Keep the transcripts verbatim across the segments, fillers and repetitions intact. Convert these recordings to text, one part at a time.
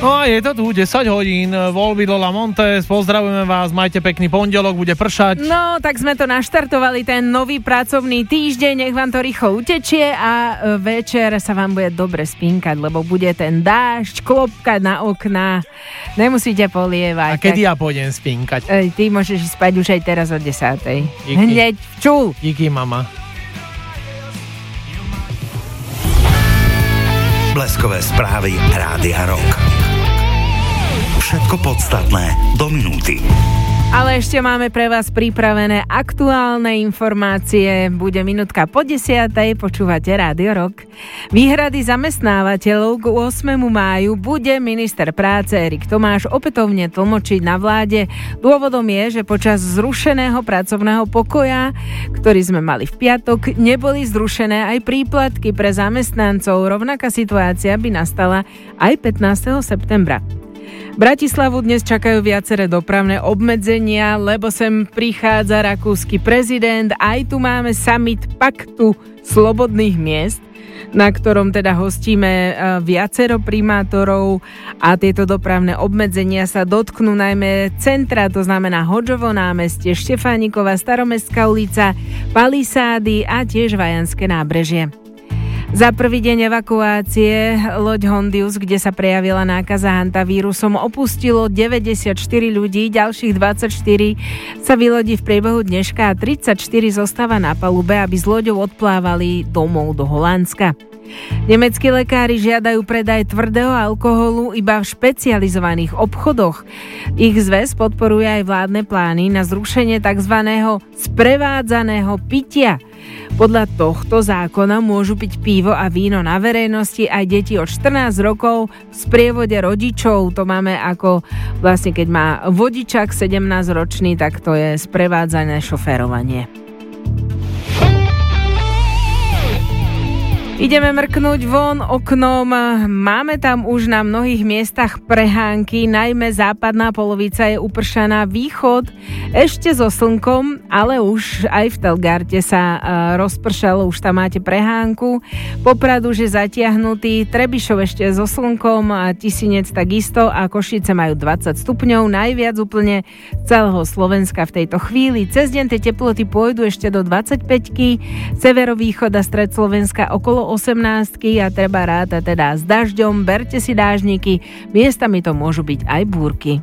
No a je to tu, desať hodín, voľby Lola Montes, pozdravujeme vás, majte pekný pondelok, bude pršať. No, tak sme to naštartovali, ten nový pracovný týždeň, nech vám to rýchlo utečie a večer sa vám bude dobre spínkať, lebo bude ten dážď klopkať na okná, nemusíte polievať. A kedy tak... ja pôjdem spínkať? Ej, ty môžeš spať už aj teraz o desátej. Díky. Hneď včul. Díky, mama. Bleskové správy Rádia Rock. Všetko podstatné do minúty. Ale ešte máme pre vás pripravené aktuálne informácie. Bude minútka po desiatej, počúvate Rádio Rock. Výhrady zamestnávateľov k ôsmemu máju bude minister práce Erik Tomáš opätovne tlmočiť na vláde. Dôvodom je, že počas zrušeného pracovného pokoja, ktorý sme mali v piatok, neboli zrušené aj príplatky pre zamestnancov. Rovnaká situácia by nastala aj pätnásteho septembra. Bratislavu dnes čakajú viaceré dopravné obmedzenia, lebo sem prichádza rakúsky prezident. Aj tu máme summit Paktu slobodných miest, na ktorom teda hostíme viacero primátorov a tieto dopravné obmedzenia sa dotknú najmä centra, to znamená Hodžovo námestie, Štefánikova, Staromestská ulica, Palisády a tiež Vajanské nábrežie. Za prvý deň evakuácie loď Hondius, kde sa prejavila nákaza hantavírusom, opustilo deväťdesiatštyri ľudí, ďalších dvadsaťštyri sa vylodí v priebehu dneška a tridsaťštyri zostáva na palube, aby s loďou odplávali domov do Holandska. Nemeckí lekári žiadajú predaj tvrdého alkoholu iba v špecializovaných obchodoch. Ich zväz podporuje aj vládne plány na zrušenie tzv. Sprevádzaného pitia. Podľa tohto zákona môžu piť pivo a víno na verejnosti aj deti od štrnásť rokov v sprievode rodičov. To máme ako vlastne keď má vodičak sedemnásťročný, tak to je sprevádzané šoférovanie. Ideme mrknúť von oknom, máme tam už na mnohých miestach prehánky, najmä západná polovica je upršaná, východ ešte so slnkom, ale už aj v Telgarte sa rozpršalo, už tam máte prehánku. Poprad už je zatiahnutý, Trebišov ešte so slnkom a Tisinec takisto a Košice majú dvadsať stupňov, najviac úplne celého Slovenska v tejto chvíli. Cez deň tie teploty pôjdu ešte do dvadsaťpäťky, severovýchod a stred Slovenska okolo osemnástky a treba rátať teda s dažďom, berte si dážniky, miestami to môžu byť aj búrky.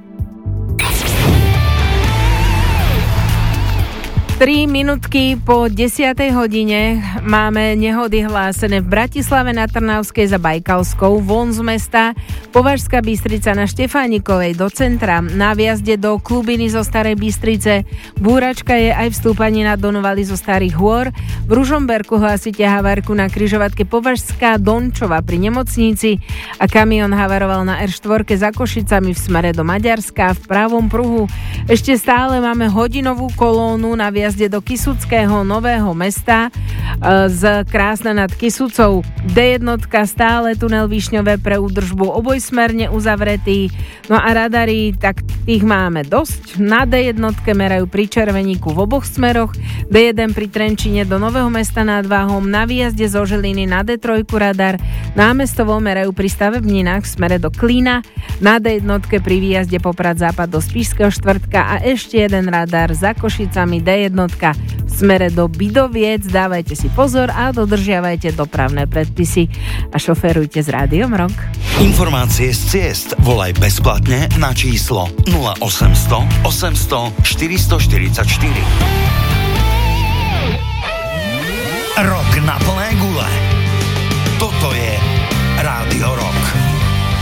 tri minútky po desiatej hodine máme nehody hlásené v Bratislave na Trnavskej za Bajkalskou, von z mesta, Považská Bystrica na Štefánikovej do centra, na viazde do Klubiny zo Starej Bystrice, búračka je aj v stúpaní na Donovali zo Starých hôr, v Ružomberku hlásite havarku na križovatke Považská Dončova pri nemocnici a kamión havaroval na er štyri za Košicami v smere do Maďarska v pravom pruhu. Ešte stále máme hodinovú kolónu na jazde do Kisuckého Nového Mesta z Krásna nad Kisucou. dé jedna stále tunel Višňové pre údržbu obojsmerne uzavretý. No a radary, tak tých máme dosť. Na dé jedna merajú pri Červeníku v oboch smeroch, dé jeden pri Trenčine do Nového Mesta nad Váhom, na výjazde zo Žiliny na dé tri radar, námestovo merajú pri stavebninách v smere do Klína, na dé jedna pri výjazde Poprad západ do Spišského štvrtka a ešte jeden radar za Košicami dé jedna v smere do Bidoviec. Dávajte si pozor a dodržiavajte dopravné predpisy a šoférujte s Rádiom Rock. Informácie z ciest volaj bezplatne na číslo nula osemsto osemsto štyristoštyridsaťštyri. Rock na